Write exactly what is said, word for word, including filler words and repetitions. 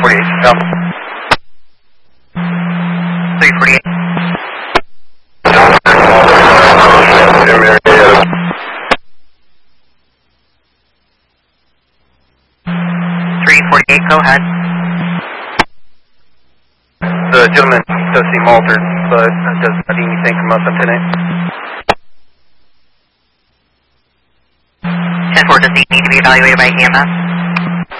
forty-eight, come. three forty-eight. three forty-eight, go ahead. The gentleman does seem altered, but does not need anything from us on ten eight. ten four, does he need to be evaluated by E M S?